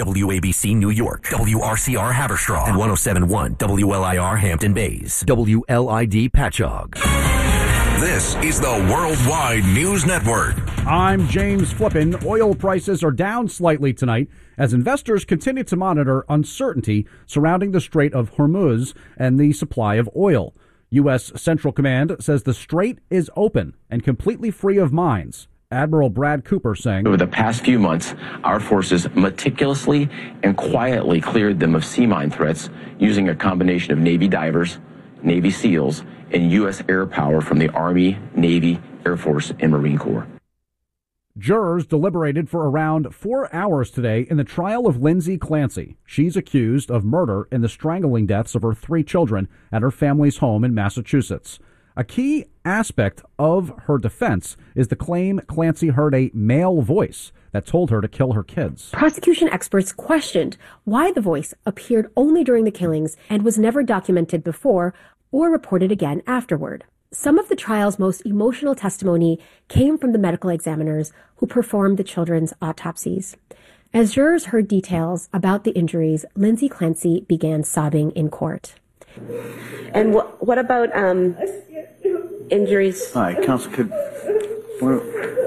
WABC New York, WRCR Haverstraw, and 107.1 WLIR Hampton Bays, WLID Patchogue. This is the Worldwide News Network. I'm James Flippin. Oil prices are down slightly tonight as investors continue to monitor uncertainty surrounding the Strait of Hormuz and the supply of oil. U.S. Central Command says the strait is open and completely free of mines. Admiral Brad Cooper saying, over the past few months, our forces meticulously and quietly cleared them of sea mine threats using a combination of Navy divers, Navy SEALs, and U.S. air power from the Army, Navy, Air Force, and Marine Corps. Jurors deliberated for around 4 hours today in the trial of Lindsay Clancy. She's accused of murder in the strangling deaths of her 3 children at her family's home in Massachusetts. A key aspect of her defense is the claim Clancy heard a male voice that told her to kill her kids. Prosecution experts questioned why the voice appeared only during the killings and was never documented before or reported again afterward. Some of the trial's most emotional testimony came from the medical examiners who performed the children's autopsies. As jurors heard details about the injuries, Lindsay Clancy began sobbing in court. And what about injuries? All right, Counsel, we're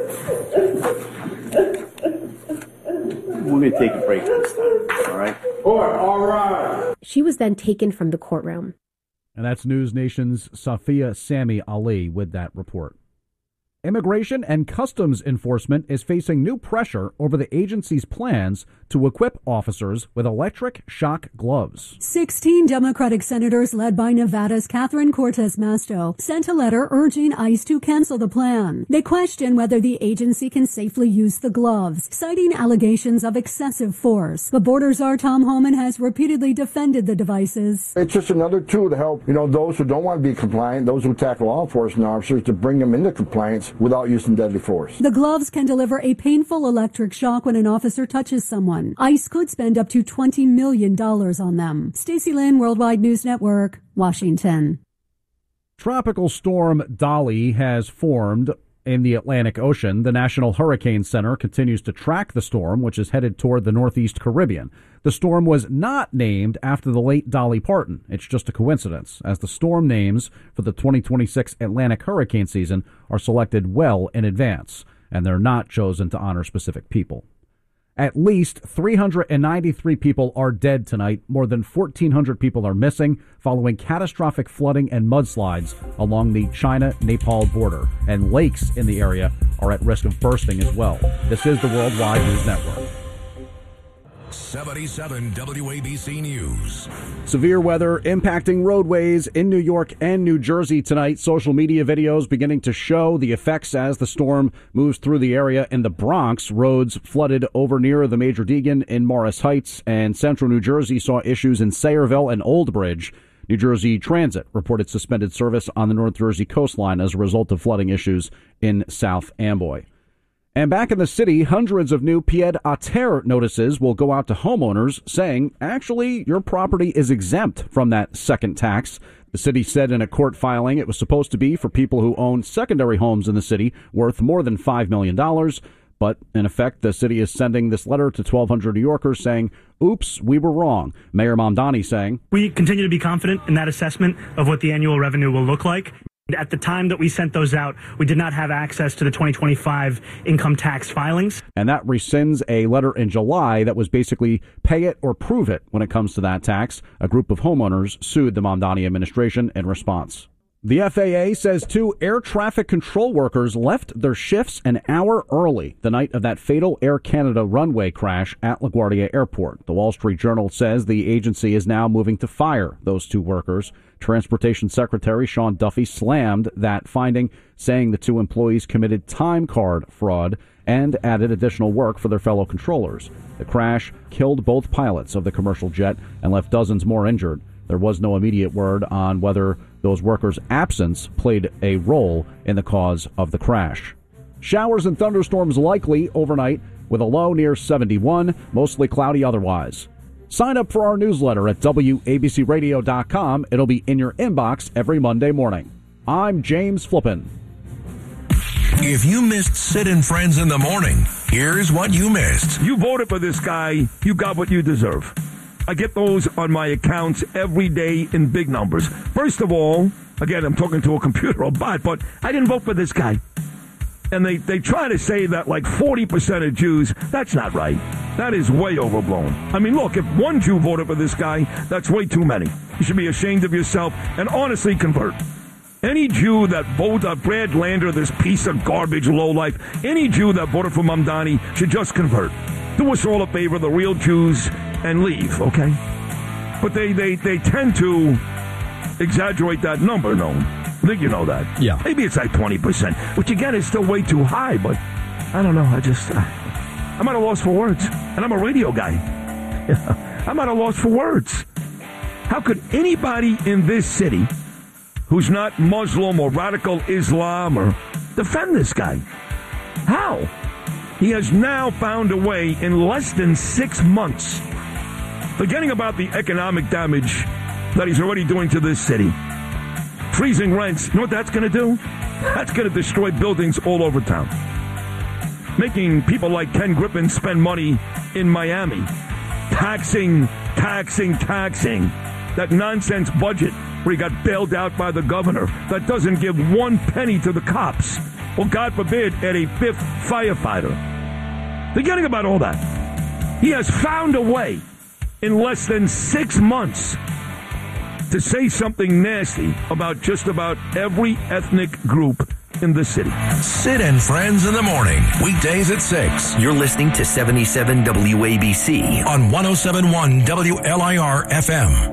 going to take a break this time, all right? All right. She was then taken from the courtroom. And that's News Nation's Safia Sami Ali with that report. Immigration and Customs Enforcement is facing new pressure over the agency's plans to equip officers with electric shock gloves. 16 Democratic senators led by Nevada's Catherine Cortez Masto sent a letter urging ICE to cancel the plan. They question whether the agency can safely use the gloves, citing allegations of excessive force. The border czar Tom Homan has repeatedly defended the devices. It's just another tool to help, those who don't want to be compliant, those who tackle law enforcement officers, to bring them into compliance without using deadly force. The gloves can deliver a painful electric shock when an officer touches someone. ICE could spend up to $20 million on them. Stacey Lynn, Worldwide News Network, Washington. Tropical storm Dolly has formed in the Atlantic Ocean. The National Hurricane Center continues to track the storm, which is headed toward the Northeast Caribbean. The storm was not named after the late Dolly Parton. It's just a coincidence, as the storm names for the 2026 Atlantic hurricane season are selected well in advance, and they're not chosen to honor specific people. At least 393 people are dead tonight. More than 1,400 people are missing following catastrophic flooding and mudslides along the China-Nepal border, and lakes in the area are at risk of bursting as well. This is the Worldwide News Network. 77 WABC News. Severe weather impacting roadways in New York and New Jersey tonight. Social media videos beginning to show the effects as the storm moves through the area. In the Bronx, roads flooded over near the Major Deegan in Morris Heights, and central New Jersey saw issues in Sayreville and Old Bridge. New Jersey Transit reported suspended service on the North Jersey coastline as a result of flooding issues in South Amboy. And back in the city, hundreds of new pied-à-terre notices will go out to homeowners saying, actually, your property is exempt from that second tax. The city said in a court filing it was supposed to be for people who own secondary homes in the city worth more than $5 million. But in effect, the city is sending this letter to 1,200 New Yorkers saying, oops, we were wrong. Mayor Mamdani saying, we continue to be confident in that assessment of what the annual revenue will look like. At the time that we sent those out, we did not have access to the 2025 income tax filings. And that rescinds a letter in July that was basically pay it or prove it when it comes to that tax. A group of homeowners sued the Mamdani administration in response. The FAA says 2 air traffic control workers left their shifts an hour early the night of that fatal Air Canada runway crash at LaGuardia Airport. The Wall Street Journal says the agency is now moving to fire those 2 workers. Transportation Secretary Sean Duffy slammed that finding, saying the 2 employees committed time card fraud and added additional work for their fellow controllers. The crash killed both pilots of the commercial jet and left dozens more injured. There was no immediate word on whether those workers' absence played a role in the cause of the crash. Showers and thunderstorms likely overnight with a low near 71, mostly cloudy otherwise. Sign up for our newsletter at WABCRadio.com. It'll be in your inbox every Monday morning. I'm James Flippin. If you missed Sid and Friends in the Morning, here's what you missed. You voted for this guy. You got what you deserve. I get those on my accounts every day in big numbers. First of all, again, I'm talking to a computer or bot, but I didn't vote for this guy. And they try to say that like 40% of Jews, that's not right. That is way overblown. I mean, look, if one Jew voted for this guy, that's way too many. You should be ashamed of yourself and honestly convert. Any Jew that voted Brad Lander, this piece of garbage lowlife, any Jew that voted for Mamdani should just convert. Do us all a favor, the real Jews, and leave, okay? But they tend to exaggerate that number, no? I think you know that. Yeah. Maybe it's like 20%, which again is still way too high, but I don't know. I'm at a loss for words. And I'm a radio guy. I'm at a loss for words. How could anybody in this city who's not Muslim or radical Islam or defend this guy? How? He has now found a way in less than 6 months, forgetting about the economic damage that he's already doing to this city. Freezing rents, you know what that's going to do? That's going to destroy buildings all over town. Making people like Ken Griffin spend money in Miami. Taxing. That nonsense budget where he got bailed out by the governor that doesn't give one penny to the cops. Or, God forbid, add a fifth firefighter. Forgetting about all that. He has found a way in less than 6 months to say something nasty about just about every ethnic group in the city. Sid and Friends in the Morning, weekdays at 6. You're listening to 77 WABC on 107.1 WLIR FM.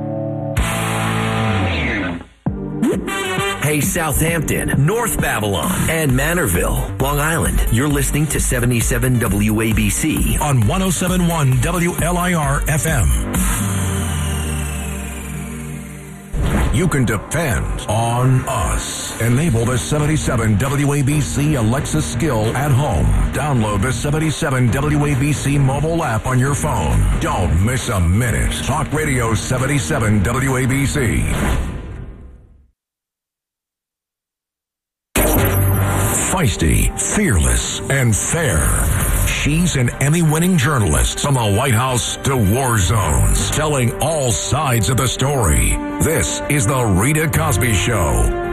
Hey, Southampton, North Babylon, and Manorville, Long Island. You're listening to 77 WABC on 107.1 WLIR FM. You can depend on us. Enable the 77 WABC Alexa skill at home. Download the 77 WABC mobile app on your phone. Don't miss a minute. Talk Radio 77 WABC. Feisty, fearless, and fair. She's an Emmy-winning journalist from the White House to war zones, telling all sides of the story. This is The Rita Cosby Show.